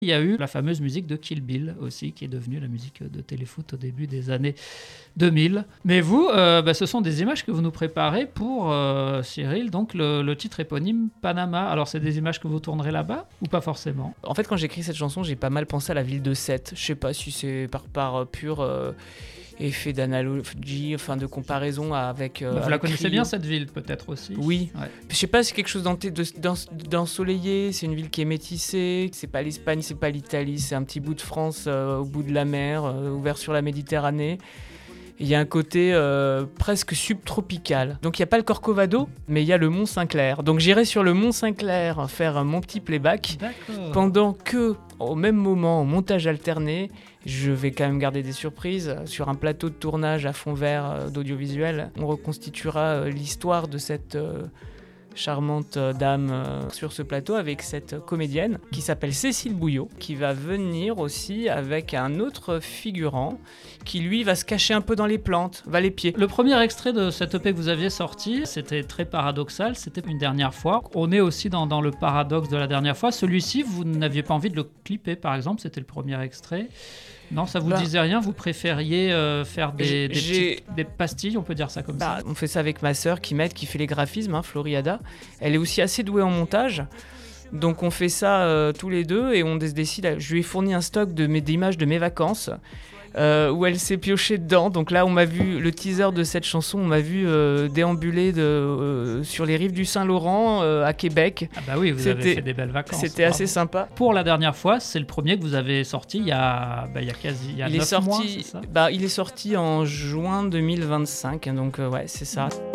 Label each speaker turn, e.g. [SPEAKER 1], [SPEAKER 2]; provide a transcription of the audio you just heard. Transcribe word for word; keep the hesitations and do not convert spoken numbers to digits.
[SPEAKER 1] Il y a eu la fameuse musique de Kill Bill aussi, qui est devenue la musique de Téléfoot au début des années deux mille. Mais vous, euh, bah, ce sont des images que vous nous préparez pour euh, Cyril, donc le, le titre éponyme Panama. Alors c'est des images que vous tournerez là-bas ou pas forcément?
[SPEAKER 2] En fait, quand j'ai écrit cette chanson, j'ai pas mal pensé à la ville de Sète. Je sais pas si c'est par, par pur euh, effet d'analogie, enfin de comparaison avec. Euh,
[SPEAKER 1] bah, vous la
[SPEAKER 2] avec
[SPEAKER 1] connaissez
[SPEAKER 2] Rio.
[SPEAKER 1] bien cette ville peut-être aussi?
[SPEAKER 2] Oui.
[SPEAKER 1] Ouais.
[SPEAKER 2] Je sais pas, c'est quelque chose d'enté- de- d'en- d'ensoleillé, c'est une ville qui est métissée, c'est pas l'Espagne, c'est pas l'Italie, c'est un petit bout de France euh, au bout de la mer, euh, ouvert sur la Méditerranée. Il y a un côté euh, presque subtropical. Donc il n'y a pas le Corcovado, mais il y a le Mont Saint-Clair. Donc j'irai sur le Mont Saint-Clair faire mon petit playback.
[SPEAKER 1] D'accord.
[SPEAKER 2] Pendant que, au même moment, au montage alterné, je vais quand même garder des surprises. Sur un plateau de tournage à fond vert euh, d'audiovisuel, on reconstituera euh, l'histoire de cette euh, charmante euh, dame euh, sur ce plateau avec cette comédienne qui s'appelle Cécile Bouillot, qui va venir aussi avec un autre figurant qui lui va se cacher un peu dans les plantes, va les pieds.
[SPEAKER 1] Le premier extrait de cette E P que vous aviez sorti, c'était très paradoxal, c'était une dernière fois. On est aussi dans, dans le paradoxe de la dernière fois. Celui-ci, vous n'aviez pas envie de le clipper par exemple, c'était le premier extrait. Non, ça vous
[SPEAKER 2] bah,
[SPEAKER 1] disait rien, vous préfériez euh, faire des, des,
[SPEAKER 2] j'ai...
[SPEAKER 1] petites, des pastilles, on peut dire ça comme
[SPEAKER 2] bah,
[SPEAKER 1] ça?
[SPEAKER 2] On fait ça avec ma sœur qui m'aide, qui fait les graphismes, hein, Floriada. Elle est aussi assez douée en montage. Donc on fait ça euh, tous les deux et on décide. Je lui ai fourni un stock de mes, d'images de mes vacances euh, où elle s'est piochée dedans. Donc là, on m'a vu le teaser de cette chanson, on m'a vu euh, déambuler de, euh, sur les rives du Saint-Laurent euh, à Québec.
[SPEAKER 1] Ah bah oui, vous
[SPEAKER 2] C'était-
[SPEAKER 1] avez fait des belles vacances.
[SPEAKER 2] C'était
[SPEAKER 1] bravo.
[SPEAKER 2] assez sympa.
[SPEAKER 1] Pour la dernière fois, c'est le premier que vous avez sorti il y a, bah, il y a quasi il y a
[SPEAKER 2] Il est
[SPEAKER 1] neuf mois,
[SPEAKER 2] sorti,
[SPEAKER 1] c'est ça?
[SPEAKER 2] bah, il est sorti en juin deux mille vingt-cinq, hein, donc euh, ouais, c'est ça.